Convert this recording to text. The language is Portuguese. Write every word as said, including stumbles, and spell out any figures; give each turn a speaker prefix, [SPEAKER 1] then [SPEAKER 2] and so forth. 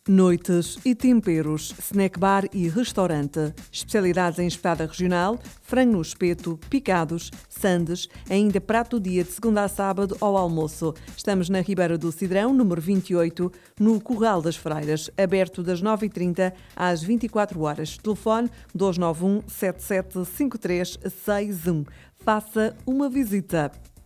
[SPEAKER 1] Noites e temperos, snack bar e restaurante, especialidades em espetada regional, frango no espeto, picados, sandes, ainda prato do dia de segunda a sábado ao almoço. Estamos na Ribeira do Cidrão, número vinte e oito, no Curral das Freiras, aberto das nove e trinta às vinte e quatro horas. Telefone dois nove um, sete sete cinco três seis um. Faça uma visita.